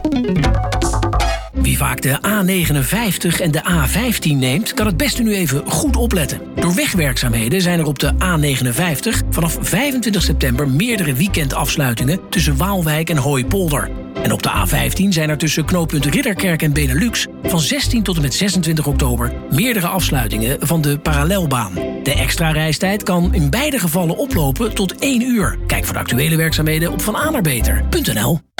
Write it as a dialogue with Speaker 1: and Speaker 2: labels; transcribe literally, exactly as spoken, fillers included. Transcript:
Speaker 1: Wie vaak de A negenenvijftig en de A vijftien neemt, kan het beste nu even goed opletten. Door wegwerkzaamheden zijn er op de A negenenvijftig vanaf vijfentwintig september meerdere weekendafsluitingen tussen Waalwijk en Hooipolder. En op de A vijftien zijn er tussen knooppunt Ridderkerk en Benelux van zestien tot en met zesentwintig oktober meerdere afsluitingen van de parallelbaan. De extra reistijd kan in beide gevallen oplopen tot één uur. Kijk voor de actuele werkzaamheden op van a naar beter punt n l.